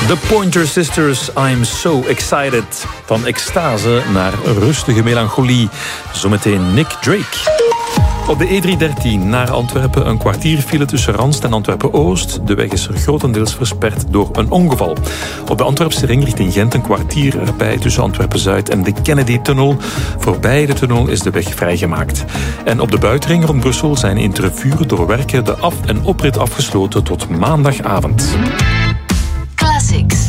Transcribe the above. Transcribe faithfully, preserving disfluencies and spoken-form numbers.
The Pointer Sisters, I'm so excited. Van extase naar rustige melancholie. Zometeen Nick Drake. Op de E driehonderddertien naar Antwerpen een kwartier file tussen Randst en Antwerpen-Oost. De weg is er grotendeels versperd door een ongeval. Op de Antwerpse ring richting Gent een kwartier erbij tussen Antwerpen-Zuid en de Kennedy-tunnel. Voorbij de tunnel is de weg vrijgemaakt. En op de buitenring rond Brussel zijn in Tervuren door werken de af- en oprit afgesloten tot maandagavond. Classics.